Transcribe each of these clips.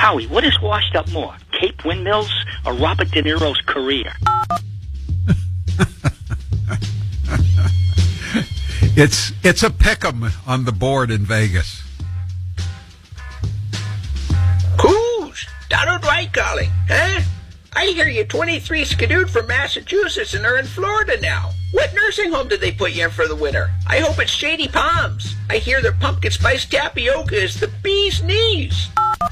Howie, what is washed up more, Cape Windmills or Robert De Niro's career? It's a pick'em on the board in Vegas. Who's Donald White calling, huh? I hear you 23 skidooed from Massachusetts and are in Florida now. What nursing home did they put you in for the winter? I hope it's Shady Palms. I hear their pumpkin spice tapioca is the bee's knees.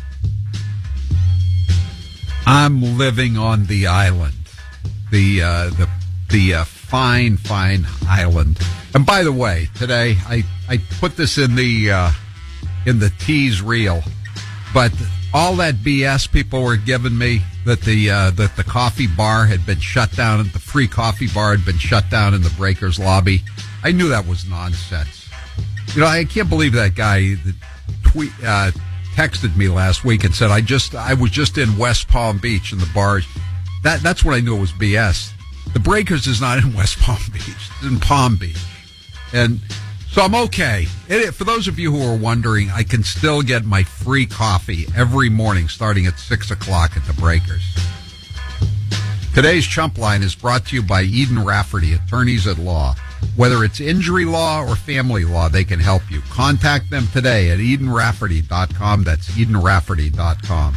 I'm living on the island, the fine island. And by the way, today I put this in the tease reel, but all that BS people were giving me that the coffee bar had been shut down, and the free coffee bar had been shut down in the Breakers lobby. I knew that was nonsense. You know, I can't believe that guy that texted me last week and said I was just in West Palm Beach in the bar. That's when I knew it was BS. The Breakers is not in West Palm Beach; it's in Palm Beach, and so I'm okay. For those of you who are wondering, I can still get my free coffee every morning starting at 6 o'clock at the Breakers. Today's Chump Line is brought to you by Eden Rafferty, attorneys at law. Whether it's injury law or family law, they can help you. Contact them today at EdenRafferty.com. That's EdenRafferty.com.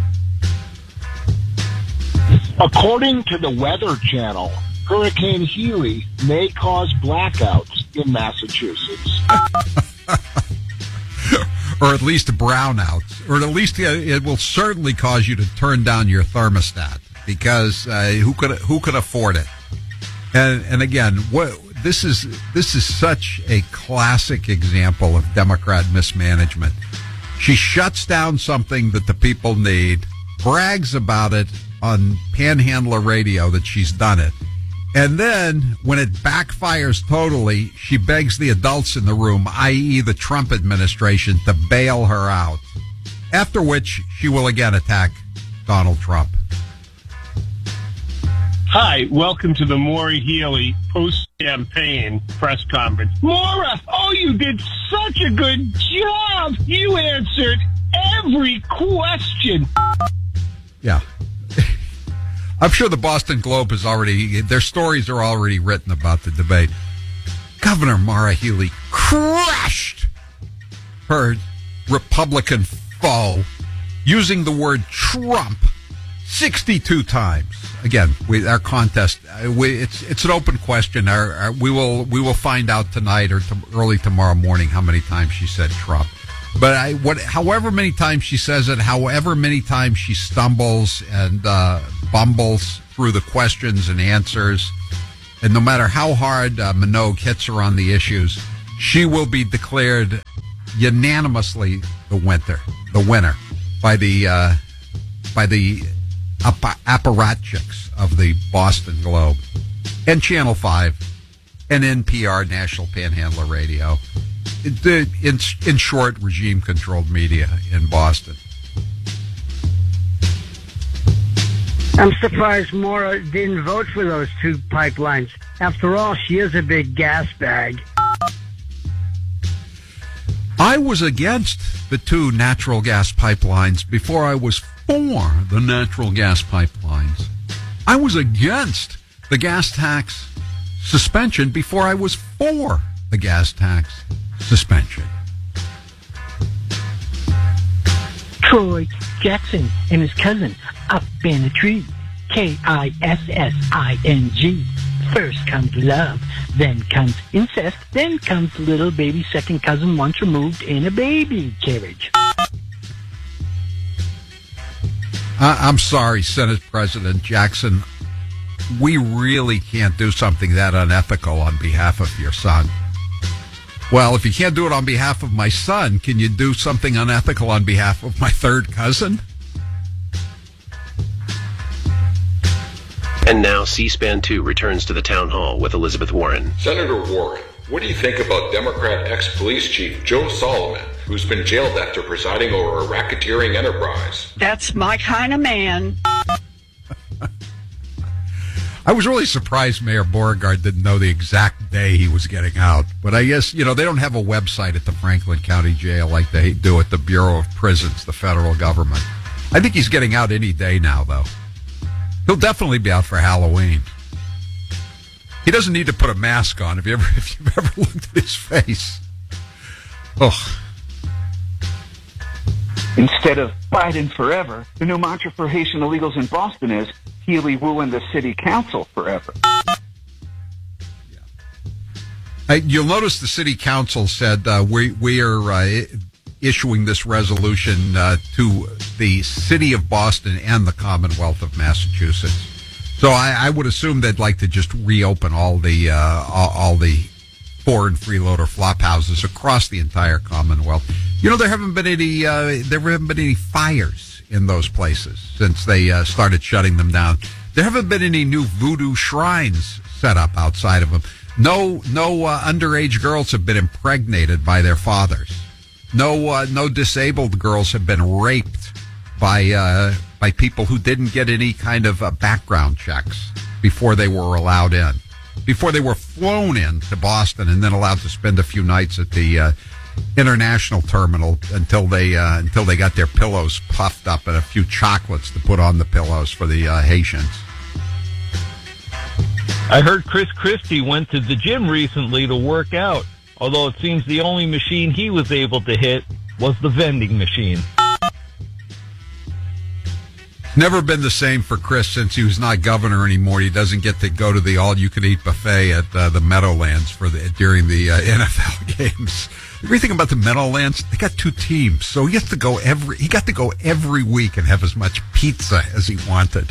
According to the Weather Channel, Hurricane Healy may cause blackouts in Massachusetts. Or at least brownouts. Or at least it will certainly cause you to turn down your thermostat, because who could afford it? And again, this is such a classic example of Democrat mismanagement. She shuts down something that the people need, brags about it on Panhandler Radio that she's done it. And then, when it backfires totally, she begs the adults in the room, i.e. the Trump administration, to bail her out. After which, she will again attack Donald Trump. Hi, welcome to the Maura Healey post-campaign press conference. Maura, oh, you did such a good job. You answered every question. Yeah. I'm sure the Boston Globe their stories are already written about the debate. Governor Maura Healey crushed her Republican foe using the word Trump 62 times. Again, our contest, it's an open question. We will find out tonight or early tomorrow morning how many times she said Trump. But however many times she says it, however many times she stumbles and bumbles through the questions and answers, and no matter how hard Minogue hits her on the issues, she will be declared unanimously the winner by the apparatchiks of the Boston Globe and Channel 5 and NPR, National Panhandler Radio. In short, regime-controlled media in Boston. I'm surprised Maura didn't vote for those two pipelines. After all, she is a big gas bag. I was against the two natural gas pipelines before I was for the natural gas pipelines. I was against the gas tax suspension before I was for the gas tax suspension. Troy Jackson and his cousin up in a tree. Kissing. First comes love, then comes incest, then comes little baby second cousin once removed in a baby carriage. I'm sorry, Senate President Jackson. We really can't do something that unethical on behalf of your son. Well, if you can't do it on behalf of my son, can you do something unethical on behalf of my third cousin? And now C-SPAN 2 returns to the town hall with Elizabeth Warren. Senator Warren, what do you think about Democrat ex-police chief Joe Solomon, who's been jailed after presiding over a racketeering enterprise? That's my kind of man. I was really surprised Mayor Beauregard didn't know the exact day he was getting out. But I guess, they don't have a website at the Franklin County Jail like they do at the Bureau of Prisons, the federal government. I think he's getting out any day now, though. He'll definitely be out for Halloween. He doesn't need to put a mask on. If you've ever looked at his face. Oh. Instead of Biden forever, the new mantra for Haitian illegals in Boston is Healy ruined the city council forever. You'll notice the city council said we are issuing this resolution to the city of Boston and the Commonwealth of Massachusetts. So I would assume they'd like to just reopen all the four and freeloader flop houses across the entire Commonwealth. You know, there haven't been any fires in those places since they started shutting them down. There haven't been any new voodoo shrines set up outside of them. No underage girls have been impregnated by their fathers. No disabled girls have been raped by people who didn't get any kind of background checks before they were allowed in, before they were flown in to Boston and then allowed to spend a few nights at the international terminal until they got their pillows puffed up and a few chocolates to put on the pillows for the Haitians. I heard Chris Christie went to the gym recently to work out, although it seems the only machine he was able to hit was the vending machine. Never been the same for Chris since he was not governor anymore. He doesn't get to go to the all-you-can-eat buffet at the Meadowlands during the NFL games. Everything about the Meadowlands, they got two teams, so he got to go every week and have as much pizza as he wanted.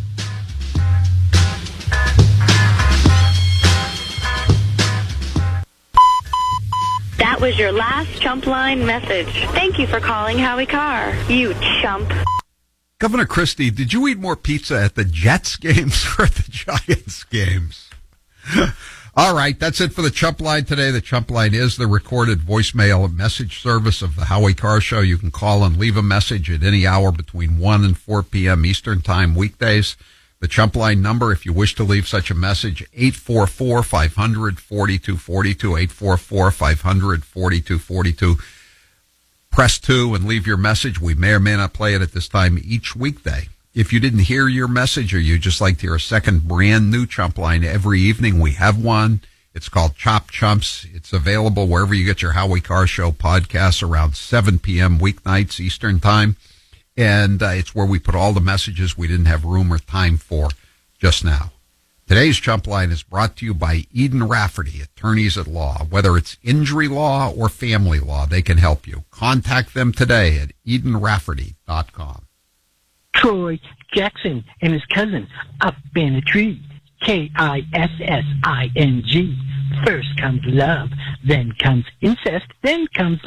That was your last Chump Line message. Thank you for calling Howie Carr, you chump. Governor Christie, did you eat more pizza at the Jets games or at the Giants games? All right, that's it for the Chump Line today. The Chump Line is the recorded voicemail and message service of the Howie Carr Show. You can call and leave a message at any hour between 1 and 4 p.m. Eastern Time weekdays. The Chump Line number, if you wish to leave such a message, 844-500-4242, 844-500-4242. Press 2 and leave your message. We may or may not play it at this time each weekday. If you didn't hear your message or you just like to hear a second brand new Chump Line every evening, we have one. It's called Chop Chumps. It's available wherever you get your Howie Carr Show podcasts around 7 p.m. weeknights Eastern Time. And it's where we put all the messages we didn't have room or time for just now. Today's Chump Line is brought to you by Eden Rafferty, attorneys at law. Whether it's injury law or family law, they can help you. Contact them today at EdenRafferty.com. Troy Jackson and his cousin up in a tree. Kissing. First comes love, then comes incest, then comes